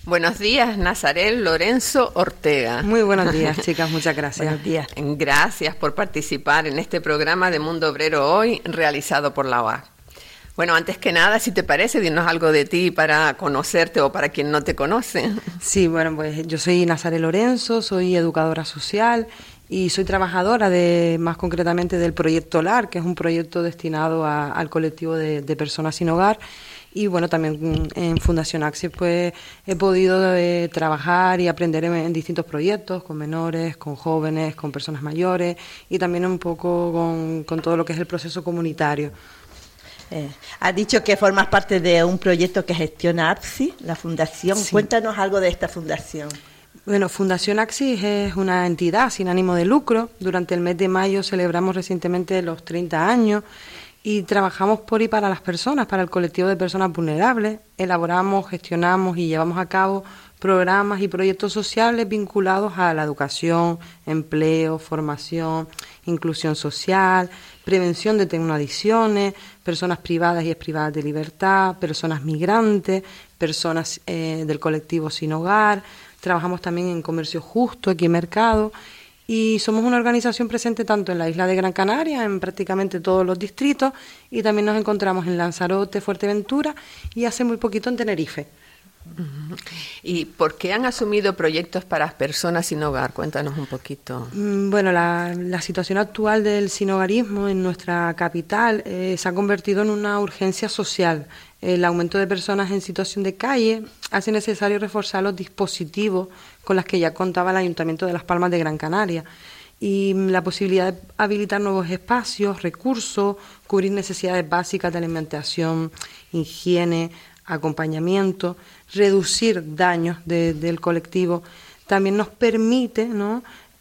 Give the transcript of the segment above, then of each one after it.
Buenos días, Nazarel Lorenzo Ortega. Muy buenos días, chicas, muchas gracias. Buenos días. Gracias por participar en este programa de Mundo Obrero Hoy, realizado por la OAC. Bueno, antes que nada, si te parece, dinos algo de ti para conocerte o para quien no te conoce. Sí, bueno, pues yo soy Nazarel Lorenzo, soy educadora social y soy trabajadora más concretamente del Proyecto LAR, que es un proyecto destinado al colectivo de personas sin hogar. Y bueno, también en Fundación Axis pues he podido trabajar y aprender en distintos proyectos, con menores, con jóvenes, con personas mayores y también un poco con todo lo que es el proceso comunitario. Has dicho que formas parte de un proyecto que gestiona APSI, la fundación. Sí. Cuéntanos algo de esta fundación. Bueno, Fundación Axis es una entidad sin ánimo de lucro. Durante el mes de mayo celebramos recientemente los 30 años y trabajamos por y para las personas, para el colectivo de personas vulnerables. Elaboramos, gestionamos y llevamos a cabo programas y proyectos sociales vinculados a la educación, empleo, formación, inclusión social, prevención de tecnoadicciones, personas privadas y exprivadas de libertad, personas migrantes, personas del colectivo sin hogar. Trabajamos también en comercio justo, aquí en Mercado. Y somos una organización presente tanto en la isla de Gran Canaria, en prácticamente todos los distritos, y también nos encontramos en Lanzarote, Fuerteventura y hace muy poquito en Tenerife. ¿Y por qué han asumido proyectos para personas sin hogar? Cuéntanos un poquito. Bueno, la situación actual del sinhogarismo en nuestra capital se ha convertido en una urgencia social. El aumento de personas en situación de calle hace necesario reforzar los dispositivos con los que ya contaba el Ayuntamiento de Las Palmas de Gran Canaria y la posibilidad de habilitar nuevos espacios, recursos, cubrir necesidades básicas de alimentación, higiene, acompañamiento, reducir daños del colectivo. También nos permite, ¿no?,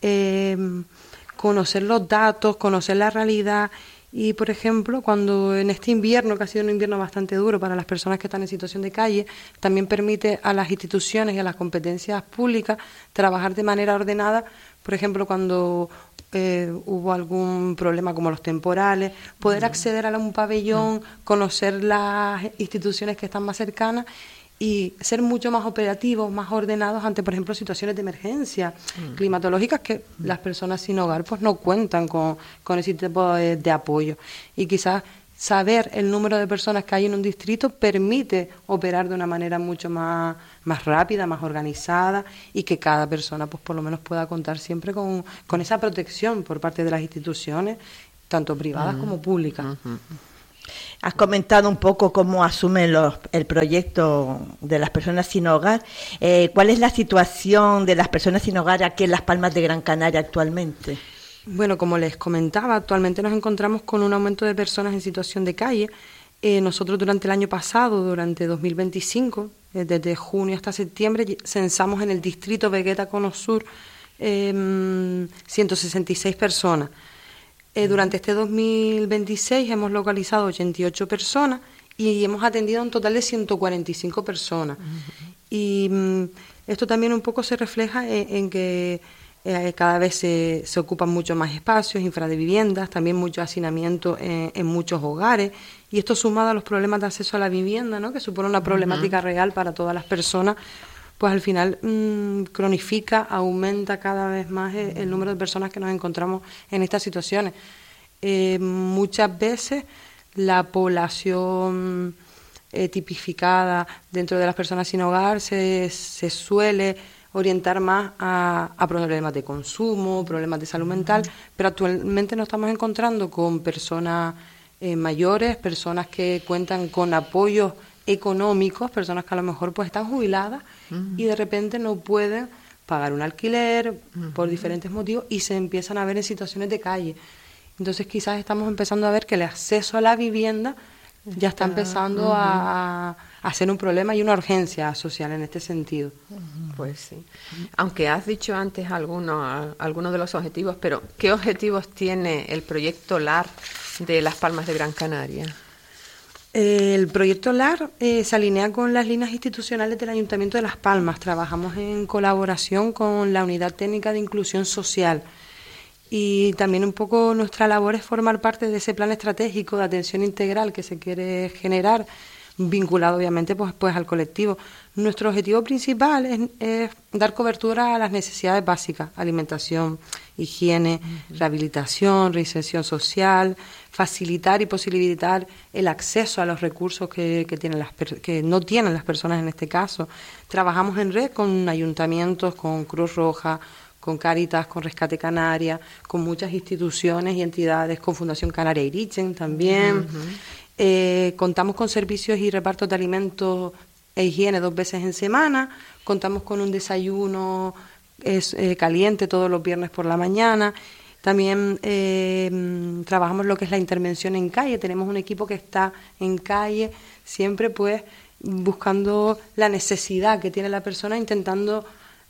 conocer los datos, conocer la realidad. Y, por ejemplo, cuando en este invierno, que ha sido un invierno bastante duro para las personas que están en situación de calle, también permite a las instituciones y a las competencias públicas trabajar de manera ordenada. Por ejemplo, cuando hubo algún problema como los temporales, poder acceder a un pabellón, conocer las instituciones que están más cercanas y ser mucho más operativos, más ordenados ante, por ejemplo, situaciones de emergencia climatológicas que las personas sin hogar pues no cuentan con ese tipo de apoyo. Y quizás saber el número de personas que hay en un distrito permite operar de una manera mucho más rápida, más organizada y que cada persona pues por lo menos pueda contar siempre con esa protección por parte de las instituciones, tanto privadas como públicas. Has comentado un poco cómo asumen el proyecto de las personas sin hogar. ¿Cuál es la situación de las personas sin hogar aquí en Las Palmas de Gran Canaria actualmente? Bueno, como les comentaba, actualmente nos encontramos con un aumento de personas en situación de calle. Nosotros durante el año pasado, durante 2025, desde junio hasta septiembre, censamos en el distrito Vegueta Cono Sur 166 personas. Durante este 2026 hemos localizado 88 personas y hemos atendido a un total de 145 personas. Y esto también un poco se refleja en que cada vez se ocupan mucho más espacios, infra de viviendas, también mucho hacinamiento en muchos hogares. Y esto sumado a los problemas de acceso a la vivienda, ¿no?, que supone una problemática real para todas las personas, pues al final cronifica, aumenta cada vez más el número de personas que nos encontramos en estas situaciones. Muchas veces la población tipificada dentro de las personas sin hogar se suele orientar más a problemas de consumo, problemas de salud mental, pero actualmente nos estamos encontrando con personas mayores, personas que cuentan con apoyos económicos, personas que a lo mejor pues están jubiladas y de repente no pueden pagar un alquiler por diferentes motivos y se empiezan a ver en situaciones de calle. Entonces quizás estamos empezando a ver que el acceso a la vivienda ya está empezando a ser un problema y una urgencia social en este sentido. Pues sí. Aunque has dicho antes algunos de los objetivos, pero ¿qué objetivos tiene el proyecto LAR de Las Palmas de Gran Canaria? El proyecto LAR se alinea con las líneas institucionales del Ayuntamiento de Las Palmas. Trabajamos en colaboración con la Unidad Técnica de Inclusión Social y también un poco nuestra labor es formar parte de ese plan estratégico de atención integral que se quiere generar vinculado obviamente pues al colectivo. Nuestro objetivo principal es dar cobertura a las necesidades básicas: alimentación, higiene, rehabilitación, reinserción social, facilitar y posibilitar el acceso a los recursos que no tienen las personas en este caso. Trabajamos en red con ayuntamientos, con Cruz Roja, con Cáritas, con Rescate Canaria, con muchas instituciones y entidades, con Fundación Canaria Irichen también. Contamos con servicios y repartos de alimentos e higiene 2 veces en semana. Contamos con un desayuno caliente todos los viernes por la mañana. También trabajamos lo que es la intervención en calle. Tenemos un equipo que está en calle siempre pues buscando la necesidad que tiene la persona, intentando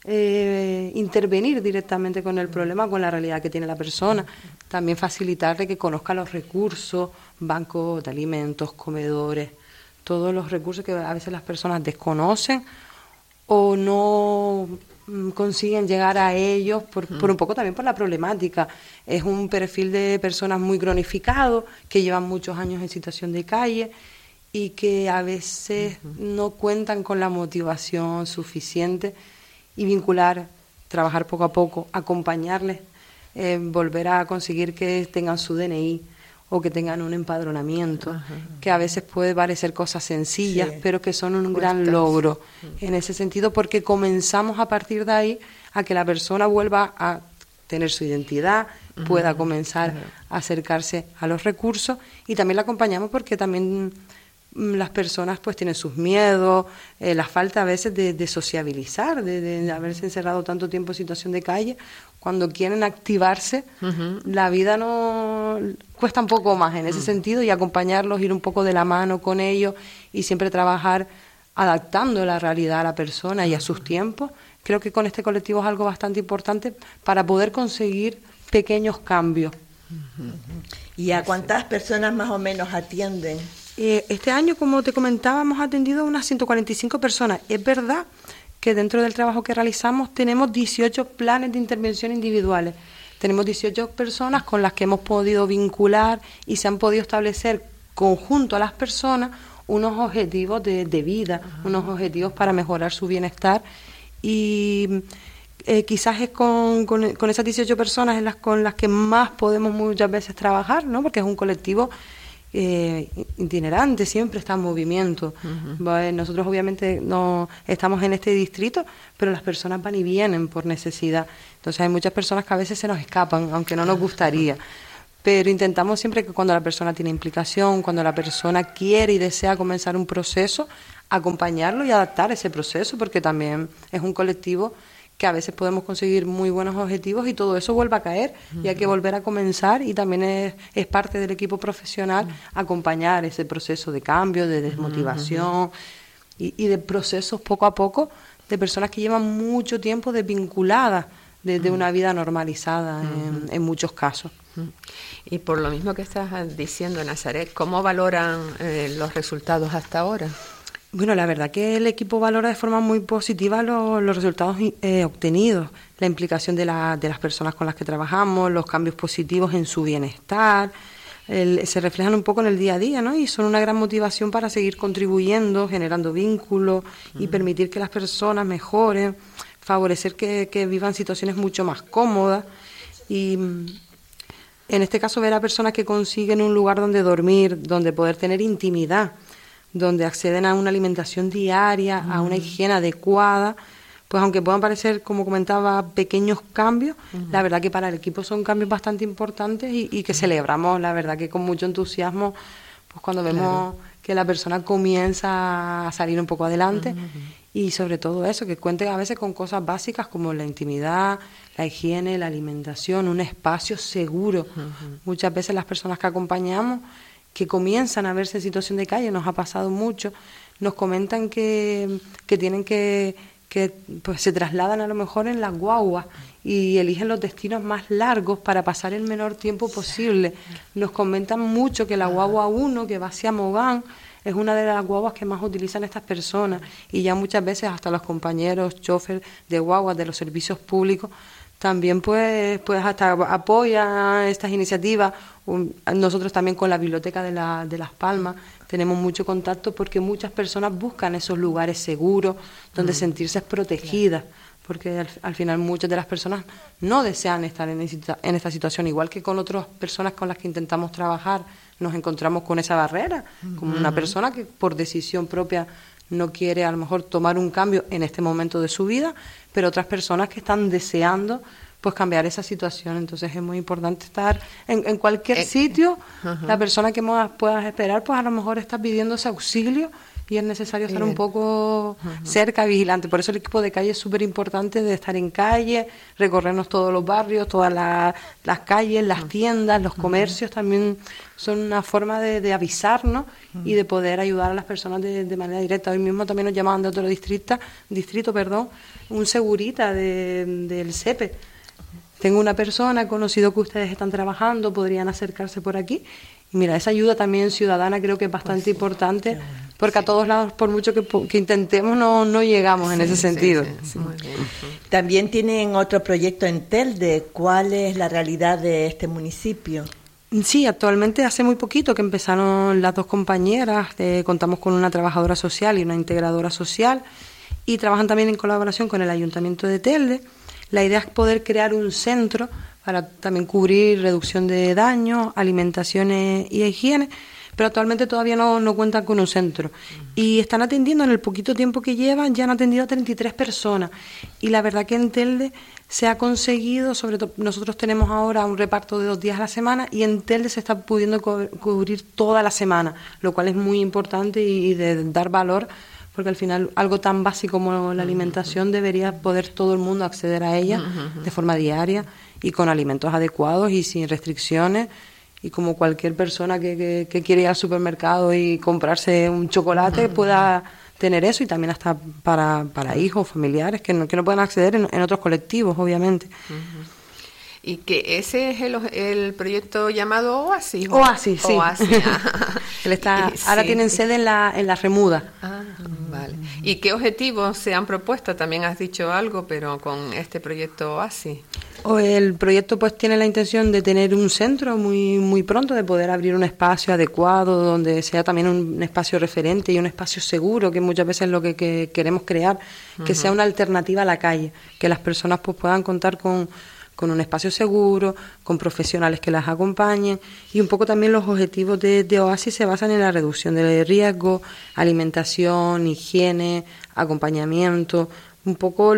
intervenir directamente con el problema, con la realidad que tiene la persona. También facilitarle que conozca los recursos, bancos de alimentos, comedores, todos los recursos que a veces las personas desconocen o no consiguen llegar a ellos por un poco también por la problemática. Es un perfil de personas muy cronificado, que llevan muchos años en situación de calle y que a veces no cuentan con la motivación suficiente, y vincular, trabajar poco a poco, acompañarles, volver a conseguir que tengan su DNI o que tengan un empadronamiento, que a veces puede parecer cosas sencillas, pero que son un gran logro en ese sentido, porque comenzamos a partir de ahí a que la persona vuelva a tener su identidad, pueda comenzar a acercarse a los recursos, y también la acompañamos porque también las personas pues tienen sus miedos, la falta a veces de sociabilizar, de haberse encerrado tanto tiempo en situación de calle. Cuando quieren activarse, la vida no cuesta un poco más en ese sentido, y acompañarlos, ir un poco de la mano con ellos y siempre trabajar adaptando la realidad a la persona y a sus tiempos. Creo que con este colectivo es algo bastante importante para poder conseguir pequeños cambios. ¿Y a cuántas personas más o menos atienden? Este año, como te comentaba, hemos atendido a unas 145 personas. Es verdad que dentro del trabajo que realizamos tenemos 18 planes de intervención individuales. Tenemos 18 personas con las que hemos podido vincular y se han podido establecer conjunto a las personas unos objetivos de vida, unos objetivos para mejorar su bienestar. Y quizás es con esas 18 personas con las que más podemos muchas veces trabajar, ¿no? Porque es un colectivo itinerante, siempre está en movimiento. Nosotros obviamente no estamos en este distrito, pero las personas van y vienen por necesidad. Entonces hay muchas personas que a veces se nos escapan, aunque no nos gustaría. Pero intentamos siempre que cuando la persona tiene implicación, cuando la persona quiere y desea comenzar un proceso, acompañarlo y adaptar ese proceso, porque también es un colectivo que a veces podemos conseguir muy buenos objetivos y todo eso vuelve a caer y hay que volver a comenzar, y también es parte del equipo profesional acompañar ese proceso de cambio, de desmotivación y de procesos poco a poco de personas que llevan mucho tiempo desvinculadas de una vida normalizada en muchos casos. Y por lo mismo que estás diciendo, Nazaret, ¿cómo valoran los resultados hasta ahora? Bueno, la verdad que el equipo valora de forma muy positiva los resultados obtenidos, la implicación de las personas con las que trabajamos, los cambios positivos en su bienestar, se reflejan un poco en el día a día, ¿no? Y son una gran motivación para seguir contribuyendo, generando vínculos y permitir que las personas mejoren, favorecer que vivan situaciones mucho más cómodas, y en este caso ver a personas que consiguen un lugar donde dormir, donde poder tener intimidad, donde acceden a una alimentación diaria, a una higiene adecuada, pues aunque puedan parecer, como comentaba, pequeños cambios, la verdad que para el equipo son cambios bastante importantes y que celebramos, la verdad que con mucho entusiasmo, pues cuando vemos que la persona comienza a salir un poco adelante, y sobre todo eso, que cuente a veces con cosas básicas como la intimidad, la higiene, la alimentación, un espacio seguro. Muchas veces las personas que acompañamos, que comienzan a verse en situación de calle, nos ha pasado mucho, nos comentan que tienen que pues se trasladan a lo mejor en las guaguas y eligen los destinos más largos para pasar el menor tiempo posible. Nos comentan mucho que la guagua 1, que va hacia Mogán, es una de las guaguas que más utilizan estas personas, y ya muchas veces hasta los compañeros chofer de guaguas de los servicios públicos también pues hasta apoyan estas iniciativas. Nosotros también con la Biblioteca de Las Palmas tenemos mucho contacto porque muchas personas buscan esos lugares seguros donde sentirse protegidas, porque al final muchas de las personas no desean estar en esta situación, igual que con otras personas con las que intentamos trabajar, nos encontramos con esa barrera, como una persona que por decisión propia no quiere a lo mejor tomar un cambio en este momento de su vida, pero otras personas que están deseando pues cambiar esa situación. Entonces es muy importante estar en cualquier sitio. La persona que más puedas esperar, pues a lo mejor está pidiendo ese auxilio y es necesario estar un poco cerca, vigilante. Por eso el equipo de calle es súper importante, de estar en calle, recorrernos todos los barrios, todas las calles, las tiendas, los comercios también son una forma de avisarnos y de poder ayudar a las personas de manera directa. Hoy mismo también nos llamaban de otro distrito, un segurita del SEPE. Tengo una persona, conocido que ustedes están trabajando, podrían acercarse por aquí. Y mira, esa ayuda también ciudadana creo que es bastante importante, porque a todos lados, por mucho que intentemos, no llegamos en ese sentido. Sí, muy bien. También tienen otro proyecto en Telde. ¿Cuál es la realidad de este municipio? Sí, actualmente hace muy poquito que empezaron las dos compañeras, contamos con una trabajadora social y una integradora social, y trabajan también en colaboración con el Ayuntamiento de Telde. La idea es poder crear un centro para también cubrir reducción de daños, alimentación y higiene, pero actualmente todavía no cuentan con un centro. Y están atendiendo, en el poquito tiempo que llevan, ya han atendido a 33 personas. Y la verdad que en Telde se ha conseguido, sobre todo nosotros tenemos ahora un reparto de 2 días a la semana y en Telde se está pudiendo cubrir toda la semana, lo cual es muy importante y de dar valor, porque al final algo tan básico como la alimentación debería poder todo el mundo acceder a ella de forma diaria y con alimentos adecuados y sin restricciones, y como cualquier persona que quiere ir al supermercado y comprarse un chocolate pueda tener eso, y también hasta para hijos, familiares que no puedan acceder en otros colectivos, obviamente. Y que ese es el proyecto llamado Oasis. Oasis, sí. Oasis. Él ahora tienen sede en la Remuda. Vale. ¿Y qué objetivos se han propuesto? También has dicho algo, pero con este proyecto Oasis. El proyecto pues tiene la intención de tener un centro muy muy pronto, de poder abrir un espacio adecuado donde sea también un espacio referente y un espacio seguro, que muchas veces es lo que queremos crear, que sea una alternativa a la calle, que las personas pues puedan contar con un espacio seguro, con profesionales que las acompañen, y un poco también los objetivos de Oasis se basan en la reducción de riesgo, alimentación, higiene, acompañamiento, un poco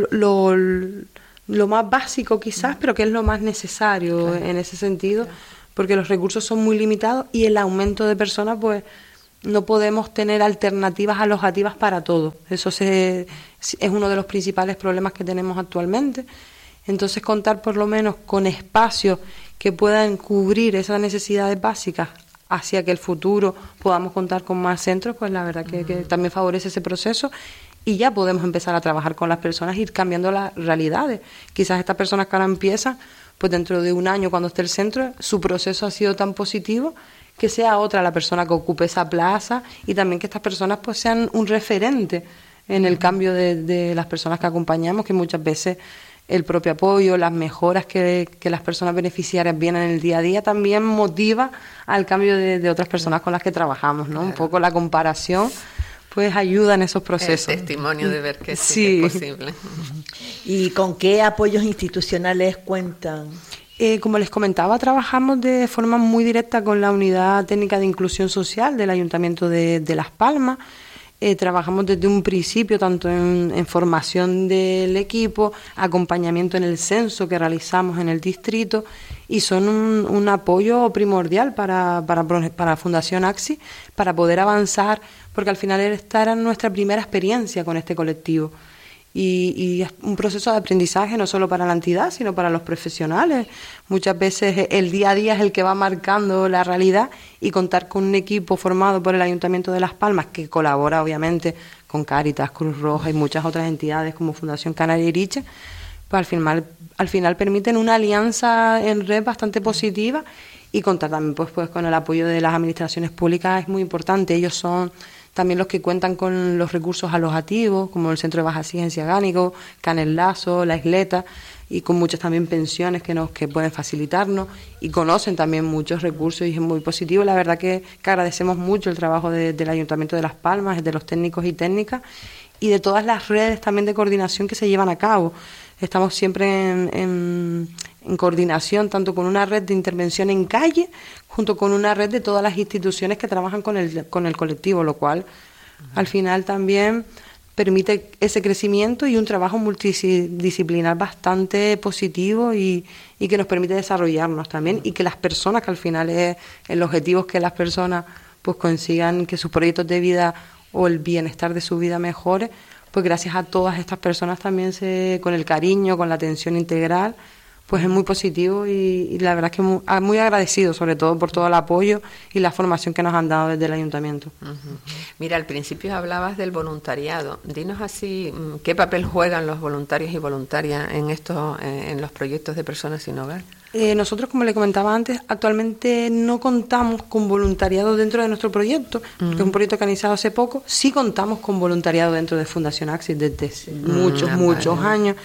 lo más básico quizás, pero que es lo más necesario en ese sentido, porque los recursos son muy limitados y el aumento de personas, pues no podemos tener alternativas alojativas para todo. Eso es uno de los principales problemas que tenemos actualmente. Entonces, contar por lo menos con espacios que puedan cubrir esas necesidades básicas hacia que el futuro podamos contar con más centros, pues la verdad que también favorece ese proceso, y ya podemos empezar a trabajar con las personas, ir cambiando las realidades. Quizás estas personas que ahora empiezan, pues dentro de un año, cuando esté el centro, su proceso ha sido tan positivo que sea otra la persona que ocupe esa plaza, y también que estas personas pues sean un referente en el cambio de las personas que acompañamos, que muchas veces el propio apoyo, las mejoras que las personas beneficiarias vienen en el día a día también motiva al cambio de otras personas con las que trabajamos, ¿no? Claro. Un poco la comparación pues ayuda en esos procesos. El testimonio de ver que sí que es posible. ¿Y con qué apoyos institucionales cuentan? Como les comentaba, trabajamos de forma muy directa con la Unidad Técnica de Inclusión Social del Ayuntamiento de Las Palmas. Trabajamos desde un principio tanto en formación del equipo, acompañamiento en el censo que realizamos en el distrito, y son un apoyo primordial para Fundación AXI, para poder avanzar, porque al final esta era nuestra primera experiencia con este colectivo. Y es un proceso de aprendizaje no solo para la entidad, sino para los profesionales. Muchas veces el día a día es el que va marcando la realidad, y contar con un equipo formado por el Ayuntamiento de Las Palmas, que colabora obviamente con Cáritas, Cruz Roja y muchas otras entidades como Fundación Canaria Iriche, pues al final permiten una alianza en red bastante positiva, y contar también pues con el apoyo de las administraciones públicas es muy importante. Ellos son también los que cuentan con los recursos alojativos, como el Centro de Baja Exigencia Gánico, Canel Lazo, La Isleta. y con muchas también pensiones que pueden facilitarnos, y conocen también muchos recursos, y es muy positivo. La verdad que agradecemos mucho el trabajo del Ayuntamiento de Las Palmas, de los técnicos y técnicas, y de todas las redes también de coordinación que se llevan a cabo. Estamos siempre en coordinación, tanto con una red de intervención en calle, junto con una red de todas las instituciones que trabajan con el colectivo, lo cual al final también permite ese crecimiento y un trabajo multidisciplinar bastante positivo y que nos permite desarrollarnos también, y que las personas, que al final es el objetivo, es que las personas pues consigan que sus proyectos de vida o el bienestar de su vida mejore, pues gracias a todas estas personas también con el cariño, con la atención integral, pues es muy positivo, y la verdad es que muy agradecido, sobre todo por todo el apoyo y la formación que nos han dado desde el ayuntamiento. Mira, al principio hablabas del voluntariado. Dinos así, ¿qué papel juegan los voluntarios y voluntarias en los proyectos de personas sin hogar? Nosotros, como le comentaba antes, actualmente no contamos con voluntariado dentro de nuestro proyecto, que es un proyecto que ha iniciado hace poco. Sí contamos con voluntariado dentro de Fundación Axis desde muchos años,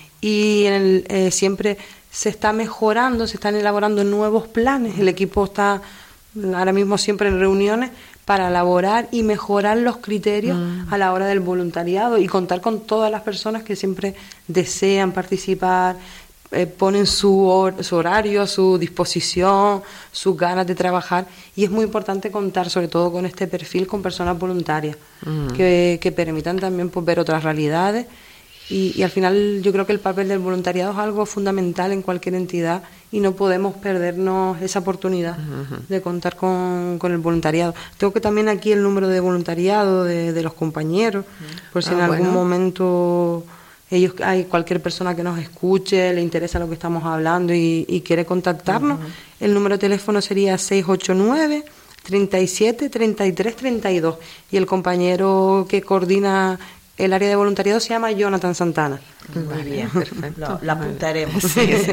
y siempre se está mejorando, se están elaborando nuevos planes. El equipo está ahora mismo siempre en reuniones para elaborar y mejorar los criterios a la hora del voluntariado, y contar con todas las personas que siempre desean participar, ponen su horario, su disposición, sus ganas de trabajar, y es muy importante contar sobre todo con este perfil, con personas voluntarias que permitan también pues ver otras realidades, y al final yo creo que el papel del voluntariado es algo fundamental en cualquier entidad, y no podemos perdernos esa oportunidad de contar con el voluntariado. Tengo que también aquí el número de voluntariado de los compañeros, por si en algún momento hay cualquier persona que nos escuche, le interesa lo que estamos hablando y quiere contactarnos. El número de teléfono sería 689 37 33 32, y el compañero que coordina el área de voluntariado se llama Jonathan Santana. Muy bien, perfecto. Lo apuntaremos.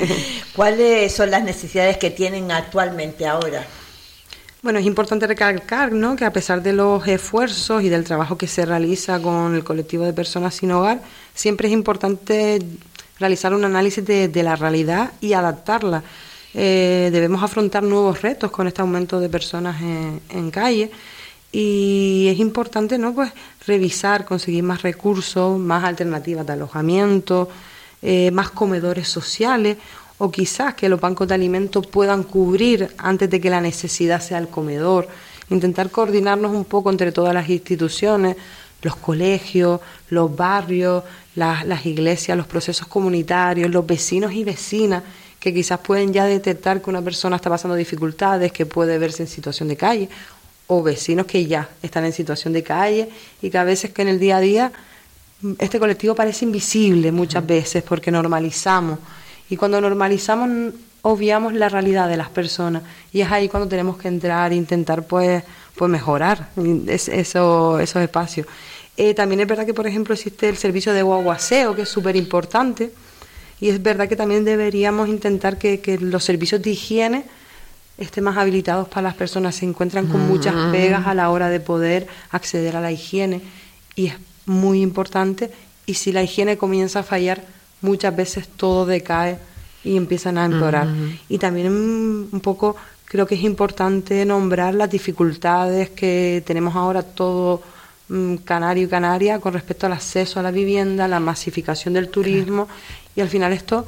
¿Cuáles son las necesidades que tienen actualmente ahora? Bueno, es importante recalcar, ¿no?, que a pesar de los esfuerzos y del trabajo que se realiza con el colectivo de personas sin hogar, siempre es importante realizar un análisis de la realidad y adaptarla. Debemos afrontar nuevos retos con este aumento de personas en calle, y es importante, ¿no?, pues revisar, conseguir más recursos, más alternativas de alojamiento, más comedores sociales, o quizás que los bancos de alimentos puedan cubrir antes de que la necesidad sea el comedor. Intentar coordinarnos un poco entre todas las instituciones, los colegios, los barrios, las iglesias, los procesos comunitarios, los vecinos y vecinas, que quizás pueden ya detectar que una persona está pasando dificultades, que puede verse en situación de calle, o vecinos que ya están en situación de calle, y que a veces, que en el día a día este colectivo parece invisible muchas veces, porque normalizamos, y cuando normalizamos obviamos la realidad de las personas, y es ahí cuando tenemos que entrar e intentar pues mejorar esos espacios. También es verdad que, por ejemplo, existe el servicio de guaguaseo, que es súper importante, y es verdad que también deberíamos intentar que los servicios de higiene estén más habilitados para las personas. Se encuentran con muchas pegas a la hora de poder acceder a la higiene, y es muy importante, y si la higiene comienza a fallar, muchas veces todo decae y empiezan a empeorar. Y también un poco creo que es importante nombrar las dificultades que tenemos ahora todo canario y canaria con respecto al acceso a la vivienda, la masificación del turismo, y al final esto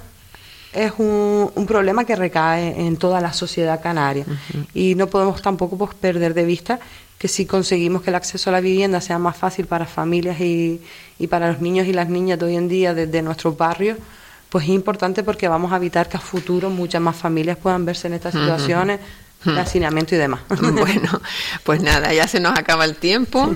es un problema que recae en toda la sociedad canaria, y no podemos tampoco pues perder de vista que si conseguimos que el acceso a la vivienda sea más fácil para familias y para los niños y las niñas de hoy en día desde nuestros barrios, pues es importante, porque vamos a evitar que a futuro muchas más familias puedan verse en estas situaciones de hacinamiento y demás. Bueno, pues nada, ya se nos acaba el tiempo.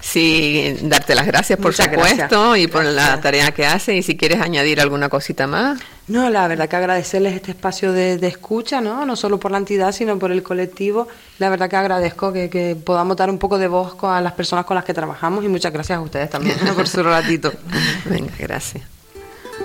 Sí, darte las gracias, por Muchas supuesto, gracias. y por la tarea que hace, y si quieres añadir alguna cosita más. No, la verdad que agradecerles este espacio de escucha, no solo por la entidad, sino por el colectivo. La verdad que agradezco que podamos dar un poco de voz a las personas con las que trabajamos, y muchas gracias a ustedes también por su ratito. Venga, gracias.